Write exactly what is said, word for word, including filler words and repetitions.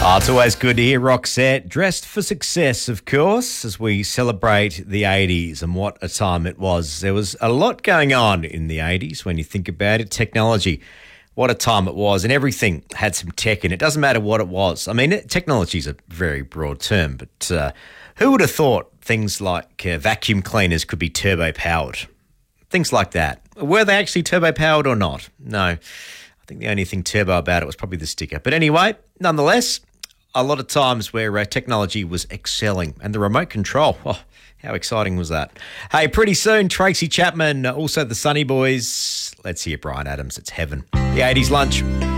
Oh, it's always good to hear Roxette, dressed for success, of course, as we celebrate the eighties and what a time it was. There was a lot going on in the eighties when you think about it. Technology, what a time it was, and everything had some tech in it. Doesn't matter what it was. I mean, technology is a very broad term, but uh, who would have thought things like uh, vacuum cleaners could be turbo-powered? Things like that. Were they actually turbo-powered or not? No. I think the only thing turbo about it was probably the sticker. But anyway, nonetheless, a lot of times where uh, technology was excelling, and the remote control, oh, how exciting was that? Hey, pretty soon, Tracy Chapman, also the Sunny Boys. Let's hear Bryan Adams. It's heaven. The eighties lunch.